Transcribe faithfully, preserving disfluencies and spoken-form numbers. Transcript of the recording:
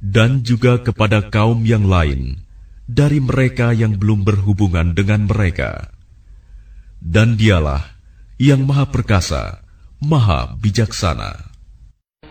dan juga kepada kaum yang lain dari mereka yang belum berhubungan dengan mereka. Dan Dialah yang Maha Perkasa, Maha Bijaksana.